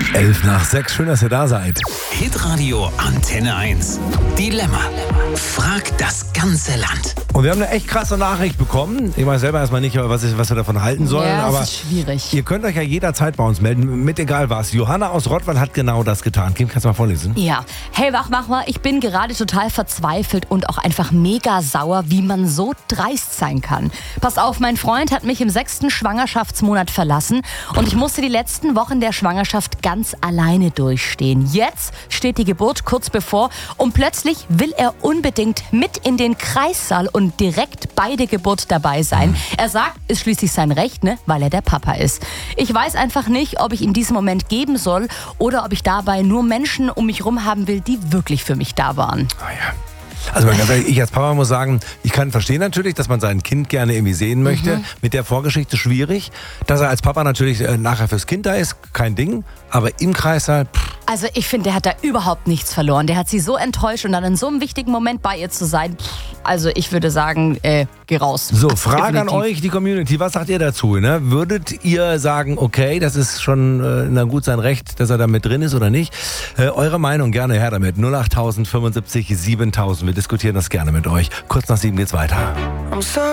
11:05, schön, dass ihr da seid. Hitradio Antenne 1. Dilemma. Frag das ganze Land. Und wir haben eine echt krasse Nachricht bekommen. Ich weiß selber erstmal nicht, was wir davon halten sollen. Ja, aber das ist schwierig. Ihr könnt euch ja jederzeit bei uns melden, mit egal was. Johanna aus Rottweil hat genau das getan. Kim, kannst du mal vorlesen? Ja. Hey Wachmacher, ich bin gerade total verzweifelt und auch einfach mega sauer, wie man so dreist sein kann. Pass auf, mein Freund hat mich im 6. Schwangerschaftsmonat verlassen und ich musste die letzten Wochen der Schwangerschaft ganz alleine durchstehen. Jetzt steht die Geburt kurz bevor und plötzlich will er unbedingt mit in den Kreissaal und direkt bei der Geburt dabei sein. Er sagt, ist schließlich sein Recht, ne, weil er der Papa ist. Ich weiß einfach nicht, ob ich ihm diesen Moment geben soll oder ob ich dabei nur Menschen um mich rum haben will, die wirklich für mich da waren. Ah ja. Also ganz ehrlich, ich als Papa muss sagen, ich kann verstehen natürlich, dass man sein Kind gerne irgendwie sehen möchte. Mit der Vorgeschichte schwierig. Dass er als Papa natürlich nachher fürs Kind da ist, kein Ding. Aber im Kreissaal, Also ich finde, der hat da überhaupt nichts verloren. Der hat sie so enttäuscht und dann in so einem wichtigen Moment bei ihr zu sein. Also ich würde sagen, geh raus. So, Frage an Definitiv. euch, die Community, was sagt ihr dazu? Ne? Würdet ihr sagen, okay, das ist schon gut sein Recht, dass er da mit drin ist oder nicht? Eure Meinung gerne her damit. 08000 75 7000. Wir diskutieren das gerne mit euch. Kurz nach 7 geht's weiter.